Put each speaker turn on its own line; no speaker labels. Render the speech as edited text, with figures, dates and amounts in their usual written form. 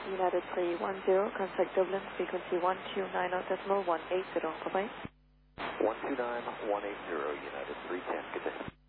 United 310, contact Dublin, frequency 1290.180. Bye-bye.
129180, United 310, good day.